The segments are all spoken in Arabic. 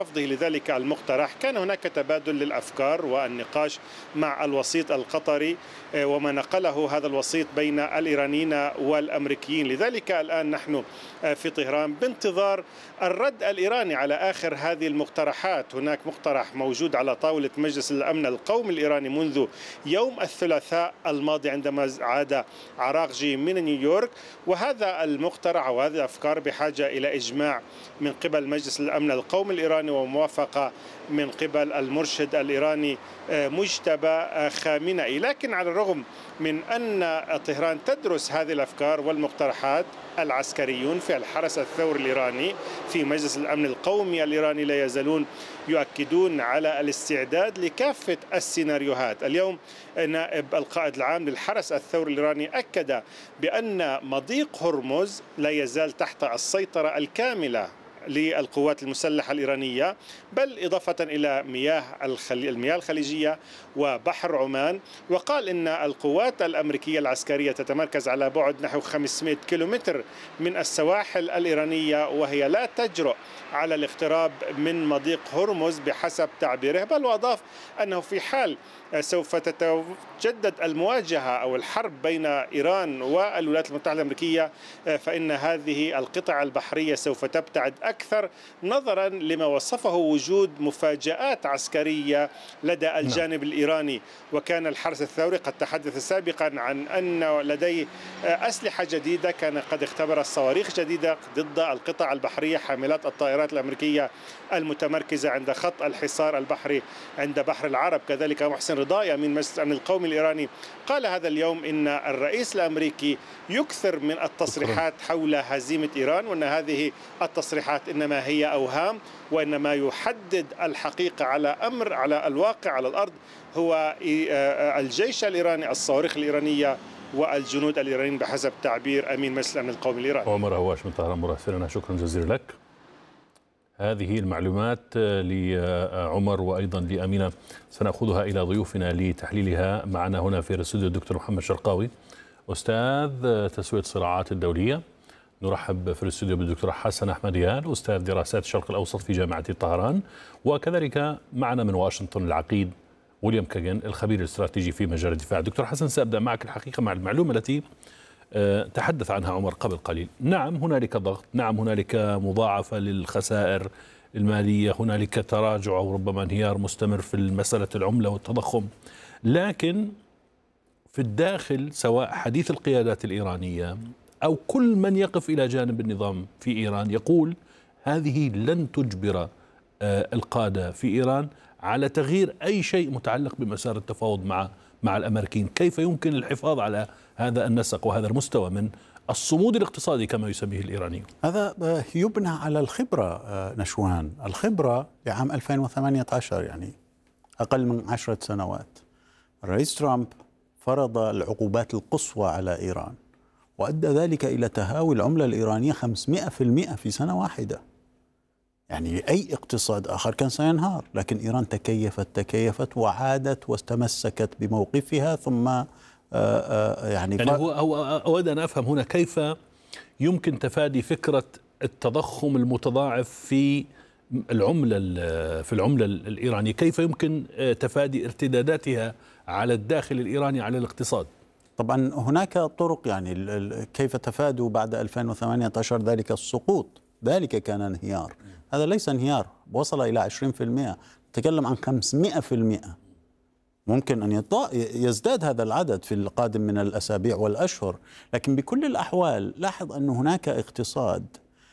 رفضه لذلك المقترح كان هناك تبادل للأفكار والنقاش مع الوسيط القطري وما نقله هذا الوسيط بين الإيرانيين والأمريكيين. لذلك الآن نحن في طهران بانتظار الرد الإيراني على آخر هذه المقترحات. هناك مقترح موجود على طاولة مجلس الأمن القومي الإيراني منذ يوم الثلاثاء الماضي عندما عاد عراقجي من نيويورك، وهذا المقترح وهذه الأفكار بحاجة إلى إجماع من قبل مجلس الأمن القومي الإيراني وموافقة من قبل المرشد الإيراني مجتبى خامنئي. لكن على الرغم من أن طهران تدرس هذه الأفكار والمقترحات، العسكريون في الحرس الثوري الإيراني في مجلس الأمن القومي الإيراني لا يزالون يؤكدون على الاستعداد لكافة السيناريوهات. اليوم نائب القائد العام للحرس الثوري الإيراني أكد بأن مضيق هرمز لا يزال تحت السيطرة الكاملة للقوات المسلحة الإيرانية، بل إضافة إلى المياه الخليجية وبحر عمان. وقال إن القوات الأمريكية العسكرية تتمركز على بعد نحو 500 كيلومتر من السواحل الإيرانية، وهي لا تجرؤ على الاقتراب من مضيق هرمز بحسب تعبيره. بل وأضاف أنه في حال سوف تتجدد المواجهة أو الحرب بين إيران والولايات المتحدة الأمريكية، فإن هذه القطع البحرية سوف تبتعد أكثر، نظرا لما وصفه وجود مفاجآت عسكرية لدى الجانب الإيراني. وكان الحرس الثوري قد تحدث سابقا عن أن لديه أسلحة جديدة، كان قد اختبر صواريخ جديدة ضد القطع البحرية حاملات الطائرات الأمريكية المتمركزة عند خط الحصار البحري عند بحر العرب. كذلك محسن رضاي أمين مجلس الأمن القومي الإيراني قال هذا اليوم إن الرئيس الأمريكي يكثر من التصريحات حول هزيمة إيران، وأن هذه التصريحات إنما هي أوهام، وإنما يحدد الحقيقة على الواقع على الأرض هو الجيش الإيراني، الصواريخ الإيرانية والجنود الإيرانيين بحسب تعبير أمين مجلس الأمن القومي الإيراني. عمر هواش من طهران مراسلنا، شكرا جزيلا لك. هذه المعلومات لعمر وأيضا لأمينة سنأخذها إلى ضيوفنا لتحليلها. معنا هنا في الاستوديو الدكتور محمد شرقاوي أستاذ تسوية الصراعات الدولية. نرحب في الاستوديو بالدكتور حسن أحمديان أستاذ دراسات الشرق الأوسط في جامعة طهران، وكذلك معنا من واشنطن العقيد ويليام كاغن الخبير الاستراتيجي في مجال الدفاع. دكتور حسن، سأبدأ معك الحقيقة مع المعلومة التي تحدث عنها عمر قبل قليل. نعم هنالك ضغط، نعم هنالك مضاعفة للخسائر المالية، هنالك تراجع أو ربما انهيار مستمر في مسألة العملة والتضخم، لكن في الداخل سواء حديث القيادات الإيرانية أو كل من يقف إلى جانب النظام في إيران يقول هذه لن تجبر القادة في إيران على تغيير أي شيء متعلق بمسار التفاوض مع الأمريكيين. كيف يمكن الحفاظ على هذا النسق وهذا المستوى من الصمود الاقتصادي كما يسميه الإيرانيون؟ هذا يبنى على الخبرة نشوان، الخبرة لعام 2018، يعني أقل من 10 سنوات. الرئيس ترامب فرض العقوبات القصوى على إيران، وأدى ذلك إلى تهاوي العملة الإيرانية 500% في سنة واحدة. يعني أي اقتصاد آخر كان سينهار، لكن إيران تكيفت وعادت واستمسكت بموقفها. ثم يعني هو أود أن أفهم هنا كيف يمكن تفادي فكرة التضخم المتضاعف في العملة الإيرانية، كيف يمكن تفادي ارتداداتها على الداخل الإيراني على الاقتصاد؟ طبعا هناك طرق، يعني كيف تفادوا بعد 2018 ذلك السقوط. ذلك كان انهيار، هذا ليس انهيار، وصل إلى 20%، نتكلم عن 500%. ممكن أن يزداد هذا العدد في القادم من الأسابيع والأشهر، لكن بكل الأحوال لاحظ أن هناك اقتصاد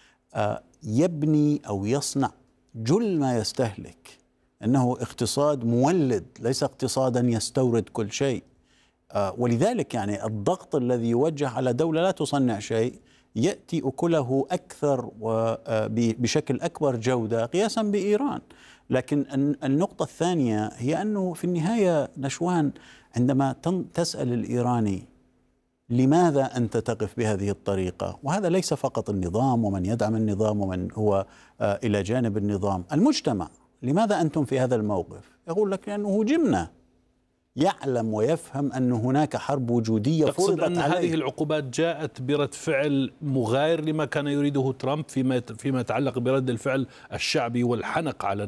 يبني أو يصنع جل ما يستهلك، أنه اقتصاد مولد ليس اقتصادا يستورد كل شيء. ولذلك يعني الضغط الذي يوجه على دولة لا تصنع شيء يأتي أكله أكثر وبشكل أكبر جودة قياسا بإيران. لكن النقطة الثانية هي أنه في النهاية نشوان، عندما تسأل الإيراني لماذا أنت تقف بهذه الطريقة، وهذا ليس فقط النظام ومن يدعم النظام ومن هو إلى جانب النظام، المجتمع، لماذا أنتم في هذا الموقف؟ يقول لك لأنه هجمنا. يعلم ويفهم أن هناك حرب وجودية تقصد فرضت أن عليه. هذه العقوبات جاءت برد فعل مغاير لما كان يريده ترامب فيما يتعلق برد الفعل الشعبي والحنق على